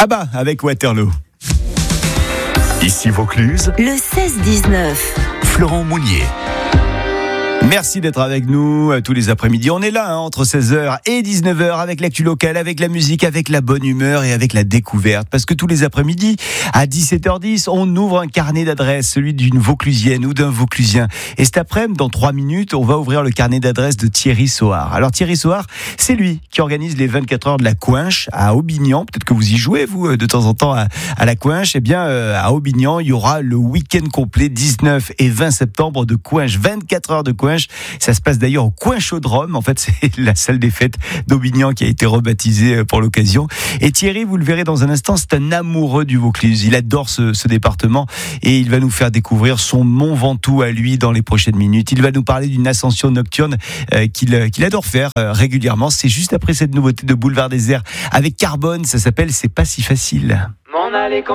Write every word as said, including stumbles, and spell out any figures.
Ah bah, avec Waterloo. Ici Vaucluse, le seize dix-neuf. Florent Mounier. Merci d'être avec nous euh, tous les après-midi. On est là hein, entre seize heures et dix-neuf heures avec l'actu locale, avec la musique, avec la bonne humeur et avec la découverte. Parce que tous les après-midi, à dix-sept heures dix, on ouvre un carnet d'adresses, celui d'une Vauclusienne ou d'un Vauclusien. Et cet après-midi, dans trois minutes, on va ouvrir le carnet d'adresses de Thierry Sohar. Alors Thierry Sohar, c'est lui qui organise les vingt-quatre heures de la Coinche à Aubignan. Peut-être que vous y jouez, vous, de temps en temps à, à la Coinche. Eh bien, euh, à Aubignan, il y aura le week-end complet dix-neuf et vingt septembre de Coinche, vingt-quatre heures de Coinche. Ça se passe d'ailleurs au Coinchodrome. En fait, c'est la salle des fêtes d'Aubignan qui a été rebaptisée pour l'occasion. Et Thierry, vous le verrez dans un instant, c'est un amoureux du Vaucluse. Il adore ce, ce département et il va nous faire découvrir son Mont Ventoux à lui dans les prochaines minutes. Il va nous parler d'une ascension nocturne euh, qu'il, qu'il adore faire euh, régulièrement. C'est juste après cette nouveauté de Boulevard Désert avec Carbone. Ça s'appelle C'est pas si facile. M'en aller quand